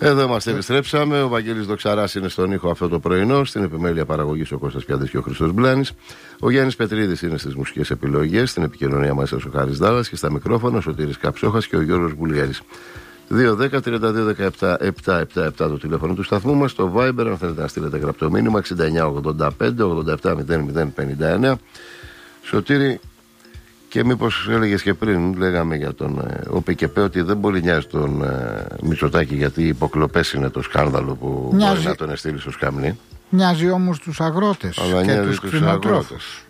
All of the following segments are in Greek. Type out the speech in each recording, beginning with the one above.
Εδώ είμαστε, επιστρέψαμε. Ο Βαγγέλης Δοξαράς είναι στον ήχο αυτό το πρωινό. Στην επιμέλεια παραγωγής ο Κώστας Πιάτης και ο Χρήστος Μπλάνης. Ο Γιάννης Πετρίδης είναι στις μουσικές επιλογές. Στην επικοινωνία μας ο Χάρης Δάλλας και στα μικρόφωνα ο Σωτήρης Καψόχας και ο Γιώργος Βουλγέρης. 2-10-32-17-777 το τηλέφωνο του σταθμού μας. Το Viber, αν θέλετε να στείλετε γραπτό μήνυμα, 69-85-87-00-59. Σωτήρη, και μήπως έλεγες και πριν, λέγαμε για τον ΟΠΚΠ ότι δεν πολύ νοιάζει τον Μητσοτάκη, γιατί οι υποκλοπές είναι το σκάνδαλο που μπορεί να τον εστείλει στο σκαμνί. Νοιάζει όμως τους αγρότες και τους κτηνοτρόφους.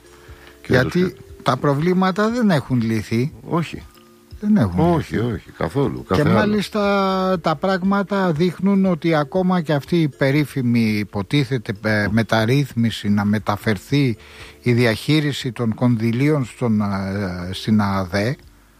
Γιατί τα προβλήματα δεν έχουν λυθεί. Όχι. Δεν έχουν όχι, καθόλου. Και μάλιστα τα πράγματα δείχνουν ότι ακόμα και αυτή η περίφημη υποτίθεται μεταρρύθμιση, να μεταφερθεί η διαχείριση των κονδυλίων στην ΑΔΕ,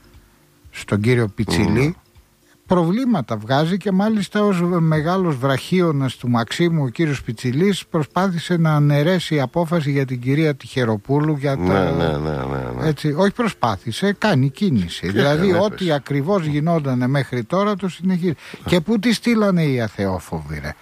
στον κύριο Πιτσιλή, προβλήματα βγάζει, και μάλιστα ως μεγάλος βραχίωνας του Μαξίμου ο κύριος Πιτσιλής προσπάθησε να αναιρέσει απόφαση για την κυρία Τυχεροπούλου για τα... Ναι. Έτσι, όχι προσπάθησε, κάνει κίνηση. Δηλαδή ό,τι ακριβώς γινόταν μέχρι τώρα το συνεχίζει. Και πού τη στείλανε οι αθεόφοβοι, ρε.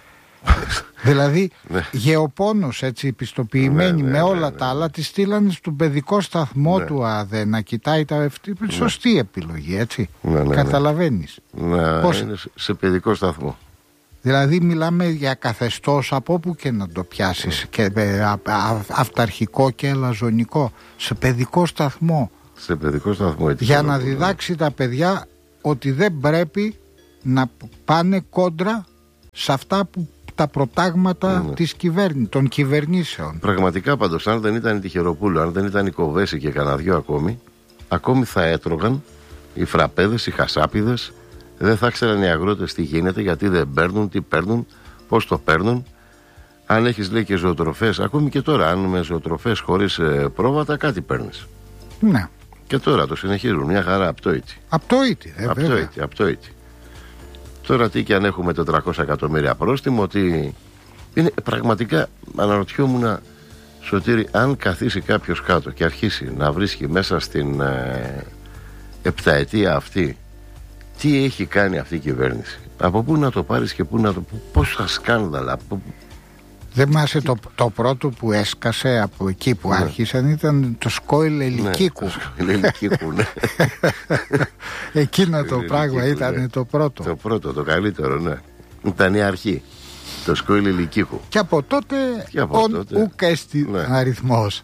Δηλαδή γεωπόνος, έτσι, πιστοποιημένοι με όλα τα άλλα, τη στείλανε στον παιδικό σταθμό του ΑΔΕ να κοιτάει τα σωστή επιλογή, έτσι. Καταλαβαίνεις. Πώς... είναι σε παιδικό σταθμό. Δηλαδή μιλάμε για καθεστώς από όπου και να το πιάσεις, και αυταρχικό και ελαζονικό, σε παιδικό σταθμό. Σε παιδικό σταθμό, έτσι. Για να διδάξει τα παιδιά ότι δεν πρέπει να πάνε κόντρα σε αυτά που τα προτάγματα των κυβερνήσεων. Πραγματικά πάντως, αν δεν ήταν η Τυχεροπούλου, αν δεν ήταν η Κοβέση και κανένα δυο ακόμη θα έτρωγαν οι φραπέδες, οι χασάπιδες. Δεν θα ξέραν οι αγρότες τι γίνεται, γιατί δεν παίρνουν, τι παίρνουν, πώς το παίρνουν. Αν έχεις, λέει, και ζωοτροφές, ακόμη και τώρα, αν με ζωοτροφές χωρίς πρόβατα, κάτι παίρνεις. Ναι. Και τώρα το συνεχίζουν, μια χαρά, απτόητη. Απτόητη. Τώρα τι και αν έχουμε 400 εκατομμύρια πρόστιμο, ότι είναι πραγματικά, αναρωτιόμουν, Σωτήρη, αν καθίσει κάποιος κάτω και αρχίσει να βρίσκει μέσα στην επταετία αυτή τι έχει κάνει αυτή η κυβέρνηση, από πού να το πάρεις και πού να το... πόσα σκάνδαλα. Δεν μάσε το πρώτο που έσκασε από εκεί που άρχισαν ήταν το Σκόιλ Ελικίκου. Ναι. Εκείνο το πράγμα ήταν το πρώτο. Το πρώτο, το καλύτερο, ναι. Ήταν η αρχή. Το Σκόιλ Ελικίκου. Και από τότε ουκ έστι αριθμός.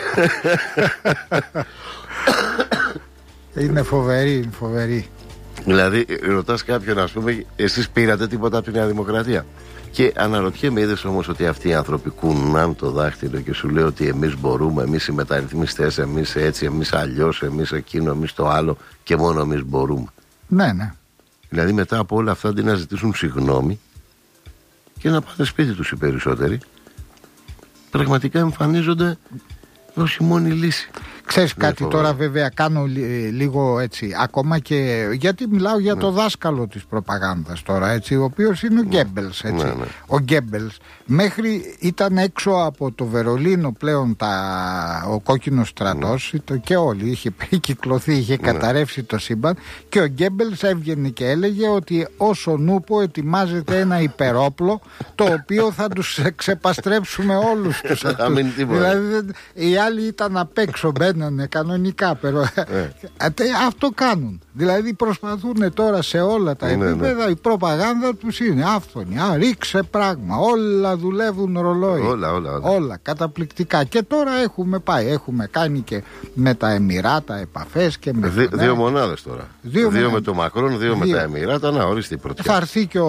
Είναι φοβερή. Δηλαδή ρωτάς κάποιον, ας πούμε, εσείς πήρατε τίποτα από τη Νέα Δημοκρατία? Και αναρωτιέμαι, είδες όμως ότι αυτοί οι άνθρωποι κουνάν το δάχτυλο και σου λέει ότι εμείς μπορούμε, εμείς οι μεταρρυθμιστές, εμείς έτσι, εμείς αλλιώς, εμείς εκείνο, εμείς το άλλο, και μόνο εμείς μπορούμε. Ναι. Δηλαδή μετά από όλα αυτά, αντί να ζητήσουν συγγνώμη και να πάνε σπίτι τους οι περισσότεροι, πραγματικά εμφανίζονται ως η μόνη λύση. Ξέρεις κάτι, τώρα βέβαια κάνω λίγο έτσι, ακόμα και γιατί μιλάω για το δάσκαλο της προπαγάνδας τώρα, έτσι, ο οποίος είναι ο Γκέμπελς, έτσι. Ναι. Ο Γκέμπελς μέχρι ήταν έξω από το Βερολίνο πλέον ο κόκκινος στρατός, και όλοι, είχε κυκλωθεί, είχε καταρρεύσει το σύμπαν, και ο Γκέμπελς έβγαινε και έλεγε ότι όσο νούπο ετοιμάζεται ένα υπερόπλο το οποίο θα τους ξεπαστρέψουμε όλους τους αυτούς. Δηλαδή οι άλλοι ήταν απ' έξω, μπαίνανε κανονικά. Αυτό κάνουν. Δηλαδή προσπαθούν τώρα σε όλα τα επίπεδα. Η προπαγάνδα τους είναι άφθονη. Ρίξε πράγμα. Όλα δουλεύουν ρολόι. Όλα καταπληκτικά. Και τώρα έχουμε κάνει και με τα Εμιράτα επαφές και με δύο μονάδες τώρα. Δύο με το Μακρόν, δύο με τα Εμιράτα. Να οριστεί η πρωτιά. Θα έρθει και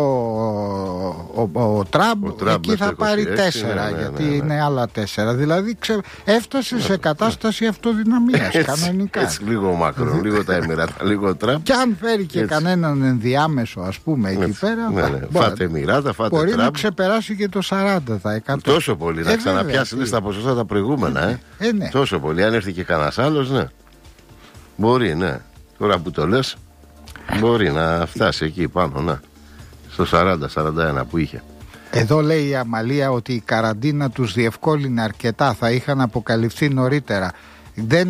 ο Τραμπ. Εκεί θα πάρει 4, γιατί είναι άλλα 4. Δηλαδή έφτασε σε κατάσταση αυτοδυναμίας κανονικά. Έτσι, λίγο Μακρόν, λίγο τα Εμιράτα, λίγο Τραμπ. Και αν φέρει και κανέναν ενδιάμεσο, ας πούμε, εκεί πέρα, φάτε Εμιράτα, φάτε μπορεί Τραμπ. Να ξεπεράσει και το 40%. Τόσο πολύ, να ξαναπιάσει τα ποσοστά τα προηγούμενα. Ναι. Τόσο πολύ, αν έρθει και κανένας άλλος, ναι. Μπορεί, ναι. Τώρα που το λες, μπορεί να φτάσει εκεί πάνω, ναι. Στο 40-41 που είχε. Εδώ λέει η Αμαλία ότι η καραντίνα τους διευκόλυνε αρκετά, θα είχαν αποκαλυφθεί νωρίτερα. Δεν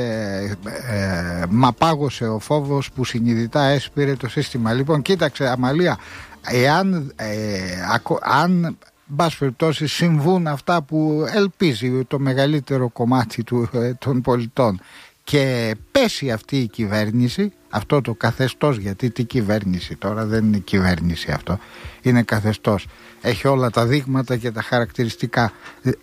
μαπάγωσε ο φόβος που συνειδητά έσπηρε το σύστημα. Λοιπόν, κοίταξε Αμαλία, αν μπας περιπτώσει συμβούν αυτά που ελπίζει το μεγαλύτερο κομμάτι των πολιτών και πέσει αυτή η κυβέρνηση, αυτό το καθεστώς, γιατί τι κυβέρνηση τώρα, δεν είναι κυβέρνηση αυτό, είναι καθεστώς, έχει όλα τα δείγματα και τα χαρακτηριστικά,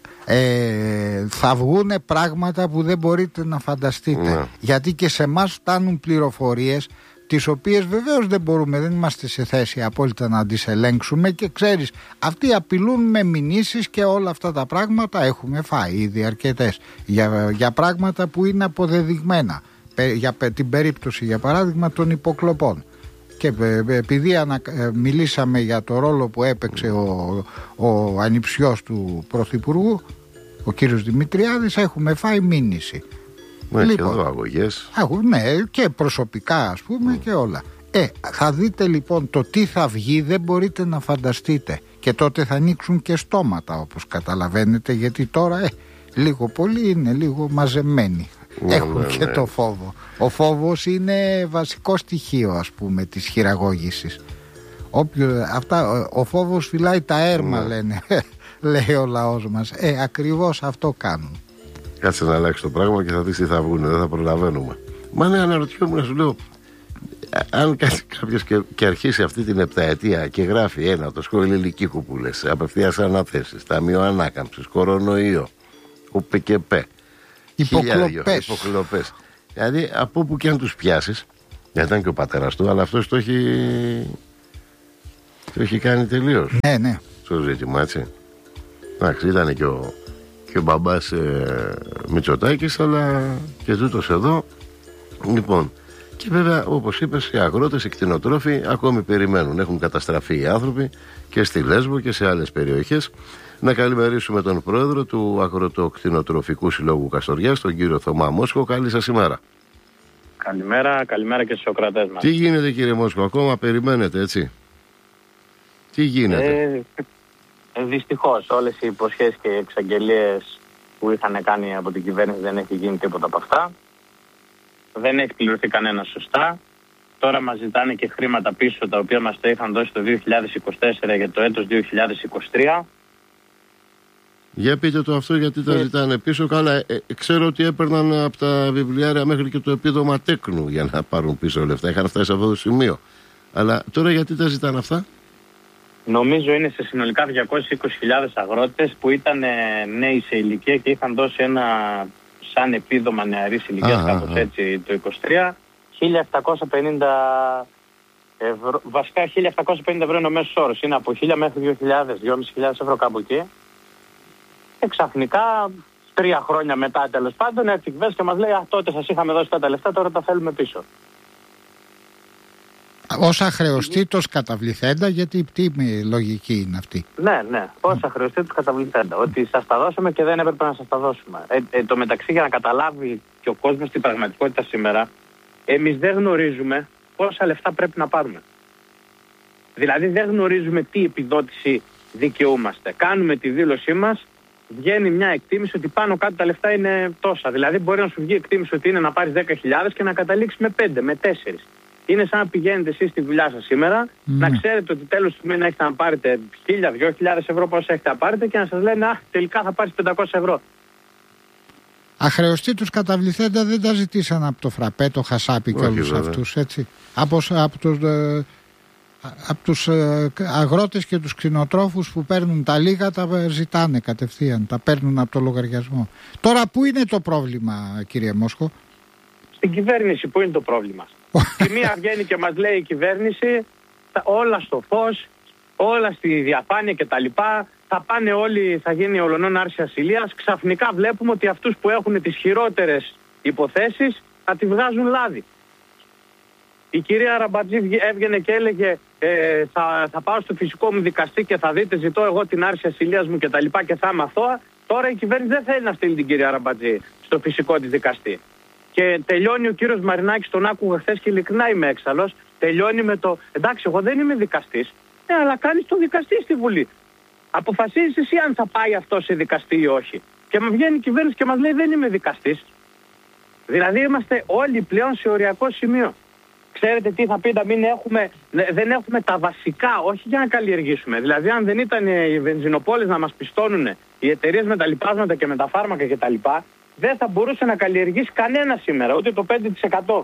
θα βγούνε πράγματα που δεν μπορείτε να φανταστείτε, γιατί και σε εμάς φτάνουν πληροφορίες τις οποίες βεβαίως δεν είμαστε σε θέση απόλυτα να τις ελέγξουμε, και ξέρεις, αυτοί απειλούν με μηνύσεις και όλα αυτά τα πράγματα έχουμε φάει ήδη αρκετές για πράγματα που είναι αποδεδειγμένα, για την περίπτωση για παράδειγμα των υποκλοπών. Και επειδή μιλήσαμε για το ρόλο που έπαιξε ο ανιψιός του Πρωθυπουργού, ο κύριος Δημητριάδης, έχουμε φάει μήνυση. Ναι, λοιπόν, και εδώ αγωγές. Ναι, και προσωπικά ας πούμε και όλα. Θα δείτε λοιπόν το τι θα βγει, δεν μπορείτε να φανταστείτε. Και τότε θα ανοίξουν και στόματα, όπως καταλαβαίνετε, γιατί τώρα λίγο πολύ είναι λίγο μαζεμένοι. Έχουν και το φόβο. Ο φόβος είναι βασικό στοιχείο, ας πούμε, της χειραγώγησης. Ο φόβος φυλάει τα έρμα, λένε, λέει ο λαός μας. Ακριβώς αυτό κάνουν. Κάτσε να αλλάξει το πράγμα και θα δεις τι θα βγουν, δεν θα προλαβαίνουμε. Μα ναι, αναρωτιόμουν να σου λέω, αν κάποιος και αρχίσει αυτή την επταετία και γράφει το σχόλιο Λυκίκου που λες, απευθείας αναθέσεις, ταμείο ανάκαμψης, κορονοϊό, ΟΠΚΠ, υποκλοπές. Δηλαδή από όπου και αν τους πιάσεις, γιατί ήταν και ο πατέρας του, αλλά αυτός το έχει κάνει τελείως. Ναι. Στο ζήτημα, έτσι. Εντάξει, ήταν και ο μπαμπάς Μητσοτάκης, αλλά και τούτος εδώ. Λοιπόν, και βέβαια όπως είπες, οι αγρότες, οι κτηνοτρόφοι ακόμη περιμένουν. Έχουν καταστραφεί οι άνθρωποι και στη Λέσβο και σε άλλες περιοχές. Να καλημερίσουμε τον πρόεδρο του Αγροτοκτηνοτροφικού Συλλόγου Καστοριάς, τον κύριο Θωμά Μόσχο. Καλή σας ημέρα. Καλημέρα και στους ακροατές μας. Τι γίνεται, κύριε Μόσχο, ακόμα περιμένετε, έτσι? Τι γίνεται? Δυστυχώς όλες οι υποσχέσεις και οι εξαγγελίες που είχαν κάνει από την κυβέρνηση δεν έχει γίνει τίποτα από αυτά. Δεν έχει πληρωθεί κανένα σωστά. Τώρα μας ζητάνε και χρήματα πίσω, τα οποία μας τα είχαν δώσει το 2024 για το έτος 2023. Για πείτε το αυτό, γιατί τα ζητάνε πίσω. Καλά, ξέρω ότι έπαιρναν από τα βιβλιάρια μέχρι και το επίδομα τέκνου για να πάρουν πίσω λεφτά. Είχαν φτάσει σε αυτό το σημείο. Αλλά τώρα γιατί τα ζητάνε αυτά? Νομίζω είναι σε συνολικά 220.000 αγρότες που ήταν νέοι σε ηλικία και είχαν δώσει ένα σαν επίδομα νεαρής ηλικίας, κάπως έτσι, το 23, 1.750 ευρώ. Βασικά 1.750 ευρώ είναι ο μέσος όρος. Είναι από 1.000 μέχρι 2.000, 2.500 ευρώ κάπου εκεί. Και ξαφνικά, 3 χρόνια μετά τέλος πάντων, έρθει η κυβέρνηση και μας λέει τότε σας είχαμε δώσει τα λεφτά, τώρα τα θέλουμε πίσω. Ως αχρεωστήτως καταβληθέντα, γιατί τι λογική είναι αυτή? Ναι, ως αχρεωστήτως καταβληθέντα. Ότι σας τα δώσαμε και δεν έπρεπε να σας τα δώσουμε. Το μεταξύ, για να καταλάβει και ο κόσμος την πραγματικότητα σήμερα, εμείς δεν γνωρίζουμε πόσα λεφτά πρέπει να πάρουμε. Δηλαδή δεν γνωρίζουμε τι επιδότηση δικαιούμαστε. Κάνουμε τη δήλωσή μας, βγαίνει μια εκτίμηση ότι πάνω κάτω τα λεφτά είναι τόσα. Δηλαδή μπορεί να σου βγει εκτίμηση ότι είναι να πάρεις 10.000 και να καταλήξει με 5, με 4. Είναι σαν να πηγαίνετε εσείς στη δουλειά σας σήμερα, να ξέρετε ότι τέλος του μήνα έχετε να πάρετε 1.000-2.000 ευρώ, πόσα έχετε να πάρετε, και να σας λένε τελικά θα πάρεις 500 ευρώ. Αχρεωστήτως καταβληθέντα δεν τα ζητήσαν από το Φραπέ, το Χασάπι και όλους αυτούς, έτσι. Από τους αγρότες και τους κτηνοτρόφους που παίρνουν τα λίγα, τα ζητάνε κατευθείαν, τα παίρνουν από το λογαριασμό. Τώρα πού είναι το πρόβλημα, κύριε Μόσχο? Στην κυβέρνηση που είναι το πρόβλημα. Τη μία βγαίνει και μας λέει η κυβέρνηση όλα στο φως, όλα στη διαφάνεια κτλ. Θα πάνε όλοι, θα γίνει ολονών άρση ασυλίας. Ξαφνικά βλέπουμε ότι αυτούς που έχουν τις χειρότερες υποθέσεις θα τη βγάζουν λάδι. Η κυρία Ραμπατζή έβγαινε και έλεγε θα πάω στο φυσικό μου δικαστή και θα δείτε, ζητώ εγώ την άρση ασυλίας μου κτλ. Και θα είμαι αθώα. Τώρα η κυβέρνηση δεν θέλει να στείλει την κυρία Ραμπατζή στο φυσικό της δικαστή. Και τελειώνει ο κύριος Μαρινάκης, τον άκουγα χθες και ειλικρινά είμαι έξαλλος. Τελειώνει με το εντάξει, εγώ δεν είμαι δικαστής, αλλά κάνεις τον δικαστή στη Βουλή. Αποφασίζεις εσύ αν θα πάει αυτό σε δικαστή ή όχι. Και μου βγαίνει η κυβέρνηση και μας λέει δεν είμαι δικαστής. Δηλαδή είμαστε όλοι πλέον σε οριακό σημείο. Ξέρετε τι θα πει να δεν έχουμε τα βασικά, όχι για να καλλιεργήσουμε. Δηλαδή αν δεν ήταν οι βενζινοπόλεις να μας πιστώνουν, οι εταιρείες με τα λιπάσματα και με τα φάρμακα κτλ., δεν θα μπορούσε να καλλιεργήσει κανένα σήμερα, ούτε το 5%.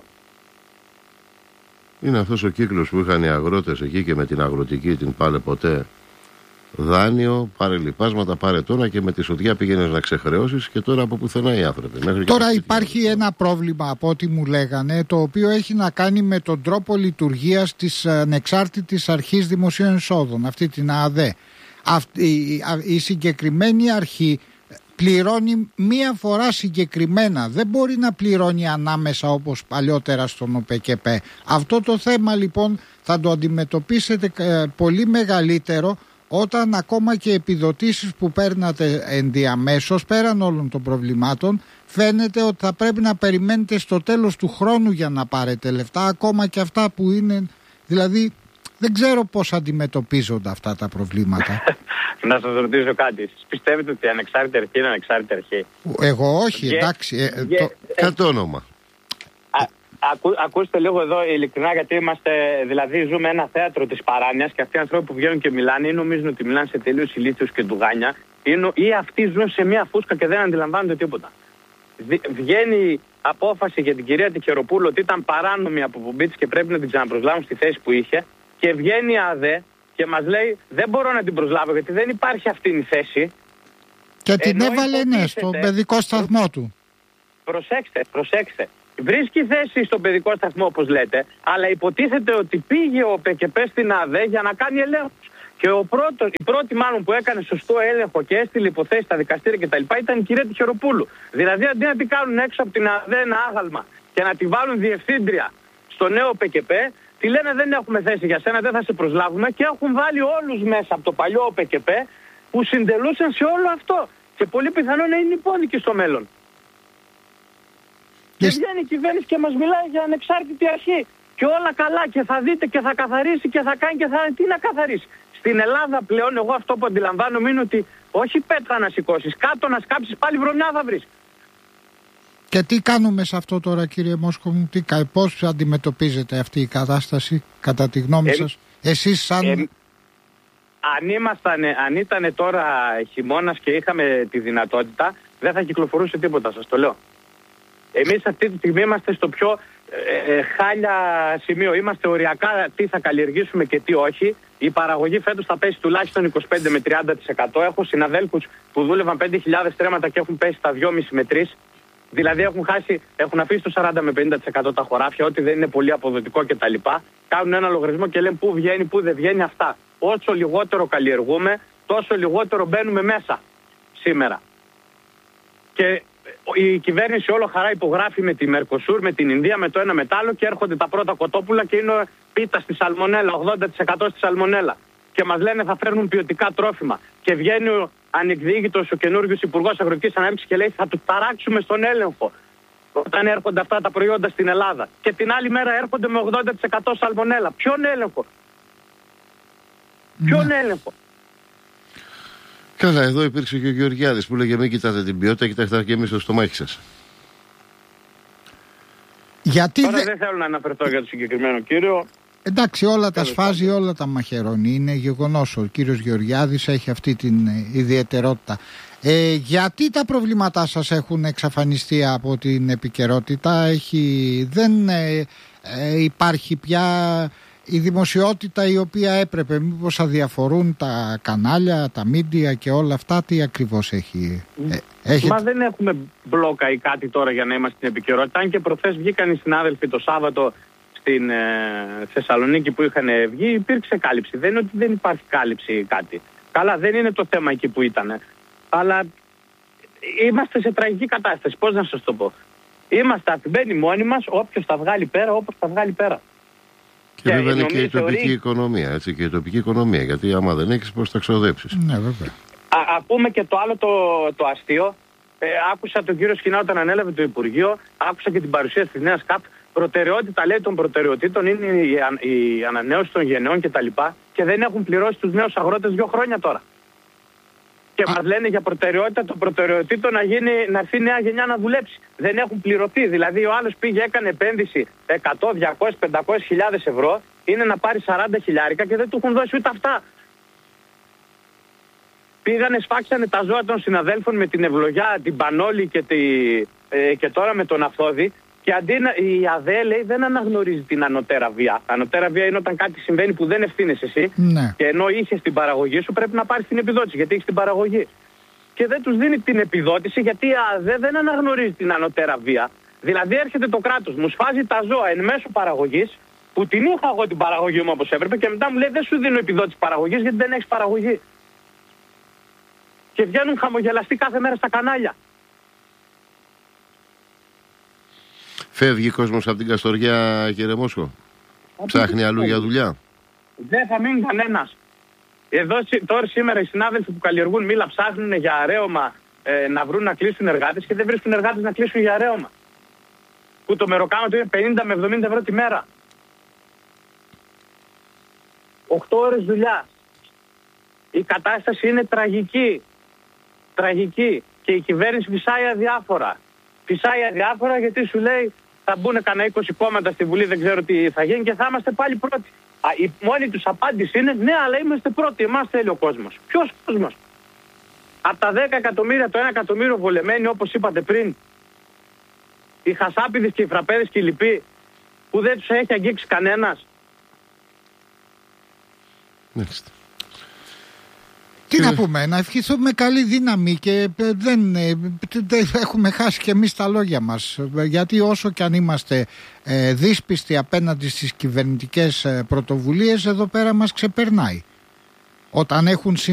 Είναι αυτός ο κύκλος που είχαν οι αγρότες εκεί και με την αγροτική την πάλε ποτέ. Δάνειο, πάρε λιπάσματα, πάρε τώρα και με τη σοδιά πήγαινες να ξεχρεώσεις και τώρα από πουθενά οι άνθρωποι. Τώρα υπάρχει ένα πρόβλημα από ό,τι μου λέγανε, το οποίο έχει να κάνει με τον τρόπο λειτουργίας της Ανεξάρτητης Αρχής Δημοσίων Εισόδων, αυτή την ΑΔΕ. Η συγκεκριμένη αρχή πληρώνει μία φορά συγκεκριμένα, δεν μπορεί να πληρώνει ανάμεσα όπως παλιότερα στον ΟΠΕΚΕΠ. Αυτό το θέμα λοιπόν θα το αντιμετωπίσετε πολύ μεγαλύτερο όταν ακόμα και επιδοτήσεις που παίρνατε ενδιαμέσως πέραν όλων των προβλημάτων φαίνεται ότι θα πρέπει να περιμένετε στο τέλος του χρόνου για να πάρετε λεφτά, ακόμα και αυτά που είναι, δηλαδή δεν ξέρω πώς αντιμετωπίζονται αυτά τα προβλήματα. Να σας ρωτήσω κάτι. Εσείς πιστεύετε ότι η ανεξάρτητη αρχή είναι ανεξάρτητη αρχή? Εγώ όχι, εντάξει. Κατ' όνομα. Ακούστε λίγο εδώ ειλικρινά, γιατί δηλαδή ζούμε ένα θέατρο της παράνοιας και αυτοί οι άνθρωποι που βγαίνουν και μιλάνε ή νομίζουν ότι μιλάνε σε τελείως ηλίθιους και ντουγάνια ή αυτοί ζουν σε μια φούσκα και δεν αντιλαμβάνονται τίποτα. Βγαίνει απόφαση για την κυρία Τυχεροπούλου ότι ήταν παράνομη αποπομπή της και πρέπει να την ξαναπροσλάβουν στη θέση που είχε, και βγαίνει η ΑΔΕ και μας λέει δεν μπορώ να την προσλάβω γιατί δεν υπάρχει αυτή η θέση. Και την έβαλε στον παιδικό σταθμό του. Προσέξτε. Βρίσκει θέση στον παιδικό σταθμό όπως λέτε, αλλά υποτίθεται ότι πήγε ο ΠΚΠ στην ΑΔΕ για να κάνει ελέγχους. Και η πρώτη μάλλον που έκανε σωστό έλεγχο και έστειλε υποθέσεις στα δικαστήρια κτλ. Ήταν η κυρία Τυχεροπούλου. Δηλαδή αντί να την κάνουν έξω από την ΑΔΕ ένα άγαλμα και να τη βάλουν διευθύντρια στο νέο ΠΚΠ, τη λένε δεν έχουμε θέση για σένα, δεν θα σε προσλάβουμε, και έχουν βάλει όλους μέσα από το παλιό ΠΚΠ που συντελούσαν σε όλο αυτό. Και πολύ πιθανό να είναι υπόνικοι στο μέλλον. Και βγαίνει η κυβέρνηση και μας μιλάει για ανεξάρτητη αρχή. Και όλα καλά και θα δείτε και θα καθαρίσει και θα κάνει και θα... Τι να καθαρίσει? Στην Ελλάδα πλέον εγώ αυτό που αντιλαμβάνομαι είναι ότι όχι πέτρα να σηκώσεις, κάτω να σκάψεις πάλι βρωμιά θα βρεις. Και τι κάνουμε σε αυτό τώρα, κύριε Μόσχο μου, πώς αντιμετωπίζετε αυτή η κατάσταση κατά τη γνώμη σας? Εσείς σαν... Αν ήταν τώρα χειμώνας και είχαμε τη δυνατότητα, δεν θα κυκλοφορούσε τίποτα, σας το λέω. Εμείς αυτή τη στιγμή είμαστε στο πιο χάλια σημείο. Είμαστε οριακά τι θα καλλιεργήσουμε και τι όχι. Η παραγωγή φέτος θα πέσει τουλάχιστον 25 με 30%. Έχω συναδέλφους που δούλευαν 5.000 στρέμματα και έχουν πέσει στα 2,5 με 3. Δηλαδή έχουν αφήσει το 40 με 50% τα χωράφια, ότι δεν είναι πολύ αποδοτικό κτλ. Κάνουν ένα λογαριασμό και λένε πού βγαίνει, πού δεν βγαίνει αυτά. Όσο λιγότερο καλλιεργούμε, τόσο λιγότερο μπαίνουμε μέσα σήμερα. Και η κυβέρνηση όλο χαρά υπογράφει με τη Μερκοσούρ, με την Ινδία, με το ένα μετάλλο και έρχονται τα πρώτα κοτόπουλα και είναι πίτα στη σαλμονέλα, 80% στη σαλμονέλα. Και μας λένε θα φέρνουν ποιοτικά τρόφιμα. Και βγαίνει ο ανεκδιήγητος ο καινούργιος Υπουργός Αγροτικής Ανάπτυξης και λέει θα τους ταράξουμε στον έλεγχο όταν έρχονται αυτά τα προϊόντα στην Ελλάδα. Και την άλλη μέρα έρχονται με 80% σαλμονέλα. Ποιον έλεγχο? Ποιον έλεγχο? Καλά, εδώ υπήρξε και ο Γεωργιάδης που λέγε μην κοιτάτε την ποιότητα, κοιτάξτε και εμείς το στομάχι σας. Τώρα δεν θέλω να αναφερθώ για τον συγκεκριμένο κύριο. Εντάξει, όλα τα σφάζει, όλα τα μαχαιρώνει. Είναι γεγονός. Ο κύριος Γεωργιάδης έχει αυτή την ιδιαιτερότητα. Γιατί τα προβλήματά σας έχουν εξαφανιστεί από την επικαιρότητα? Δεν υπάρχει πια η δημοσιότητα η οποία έπρεπε? Μήπως αδιαφορούν τα κανάλια, τα μίντια και όλα αυτά? Τι ακριβώς έχει? Μα δεν έχουμε μπλόκα ή κάτι τώρα για να είμαστε στην επικαιρότητα. Αν και προχθές βγήκαν οι συνάδελφοι το Σάββατο στην Θεσσαλονίκη που είχαν βγει, υπήρξε κάλυψη. Δεν είναι ότι δεν υπάρχει κάλυψη ή κάτι. Καλά, δεν είναι το θέμα εκεί που ήταν. Αλλά είμαστε σε τραγική κατάσταση. Πώς να σας το πω? Είμαστε αφημένοι μόνοι μας, όποιος τα βγάλει πέρα, όπως τα βγάλει πέρα. Και βέβαια είναι και η τοπική οικονομία, έτσι, και η τοπική οικονομία, γιατί άμα δεν έχεις πώς θα ξοδέψεις. Ναι, βέβαια. Ακούμε και το άλλο το αστείο. Άκουσα τον κύριο Σχοινά όταν ανέλαβε το Υπουργείο, άκουσα και την παρουσίαση της νέας ΚΑΠ. Προτεραιότητα, λέει, των προτεραιοτήτων είναι η ανανέωση των γενναιών κτλ. Και δεν έχουν πληρώσει τους νέους αγρότες 2 χρόνια τώρα. Και μας λένε για προτεραιότητα των προτεραιοτήτων να έρθει νέα γενιά να δουλέψει. Δεν έχουν πληρωθεί. Δηλαδή, ο άλλος πήγε, έκανε επένδυση 100, 200, 500 χιλιάδες ευρώ, είναι να πάρει 40 χιλιάρικα και δεν του έχουν δώσει ούτε αυτά. Πήγανε, σφάξανε τα ζώα των συναδέλφων με την ευλογιά, την Πανόλη και τώρα με τον Αυθόδη. Και αντί η ΑΔΕ λέει δεν αναγνωρίζει την ανωτέρα βία. Ανωτέρα βία είναι όταν κάτι συμβαίνει που δεν ευθύνεσαι εσύ. Ναι. Και ενώ είχες την παραγωγή σου, πρέπει να πάρεις την επιδότηση γιατί έχεις την παραγωγή. Και δεν τους δίνει την επιδότηση γιατί η ΑΔΕ δεν αναγνωρίζει την ανωτέρα βία. Δηλαδή έρχεται το κράτος, μου σφάζει τα ζώα εν μέσω παραγωγής, που την είχα εγώ την παραγωγή μου όπως έπρεπε, και μετά μου λέει δεν σου δίνω επιδότηση παραγωγής γιατί δεν έχεις παραγωγή. Και βγαίνουν χαμογελαστοί κάθε μέρα στα κανάλια. Φεύγει κόσμος από την Καστοριά, κύριε Μόσχο. Ψάχνει αλλού για δουλειά. Δεν θα μείνει κανένας. Εδώ τώρα σήμερα οι συνάδελφοι που καλλιεργούν μήλα ψάχνουν για αρέωμα να βρουν να κλείσουν εργάτες και δεν βρίσκουν εργάτες να κλείσουν για αρέωμα. Που το μεροκάματο είναι 50 με 70 ευρώ τη μέρα. 8 ώρες δουλειά. Η κατάσταση είναι τραγική. Τραγική. Και η κυβέρνηση φυσάει αδιάφορα. Φυσάει αδιάφορα γιατί σου λέει θα μπουν κανένα 20 κόμματα στη Βουλή, δεν ξέρω τι θα γίνει και θα είμαστε πάλι πρώτοι. Η μόνη τους απάντηση είναι ναι, αλλά είμαστε πρώτοι. Εμάς θέλει ο κόσμος. Ποιος κόσμος? Από τα 10 εκατομμύρια, το 1 εκατομμύριο βολεμένοι, όπως είπατε πριν, οι χασάπιδες και οι φραπέδες και οι λοιποί, που δεν τους έχει αγγίξει κανένας. Μάλιστα. Τι να πούμε, να ευχηθούμε καλή δύναμη και δεν έχουμε χάσει και εμείς τα λόγια μας, γιατί όσο και αν είμαστε δύσπιστοι απέναντι στις κυβερνητικές πρωτοβουλίες, εδώ πέρα μας ξεπερνάει. Όταν έχουν